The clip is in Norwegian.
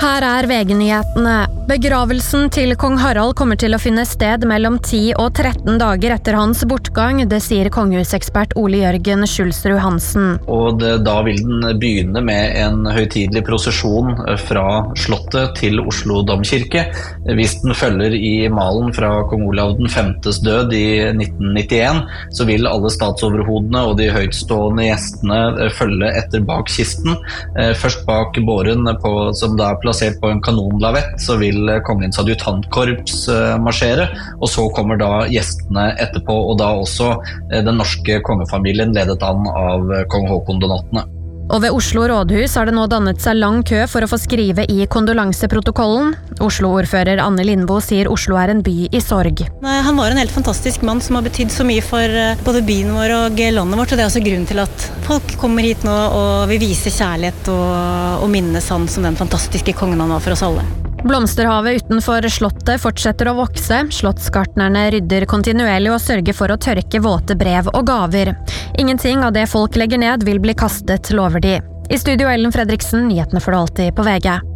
Her VG-nyhetene. Begravelsen til kong Harald kommer til å finne sted mellom 10 og 13 dager etter hans bortgang, det sier kongehusekspert Ole Jørgen Schulsrud Hansen. Og da vil den begynne med en høytidelig prosesjon fra Slottet til Oslo Domkirke. Hvis den følger i malen fra kong Olav den 5.s død i 1991, så vil alle statsoverhodene og de høytstående gjestene følge etter bak kisten. Først bak båren som da plassert på en kanonlavett, så vil kongens adjutantkorps marsjere, og så kommer da gjestene etterpå, og da også den norske kongefamilien ledet an av kong Håkon den 8. Og ved Oslo rådhus har det nå dannet seg lang kø for å få skrive i kondolanseprotokollen. Oslo-ordfører Anne Lindboe sier Oslo er en by i sorg. Han var en helt fantastisk mann som har betydd så mye for både byen vår og landet vårt, og det er også grunnen til at folk kommer hit nå og vil vise kjærlighet og minnes han som den fantastiske kongen han var for oss alle. Blomsterhavet utenfor slottet fortsetter å vokse. Slottsgartnerne rydder kontinuerlig og sørger for å tørke våte brev og gaver. Ingenting av det folk legger ned vil bli kastet, lover de. I studio Ellen Fredriksen, nyhetene for det alltid på VG.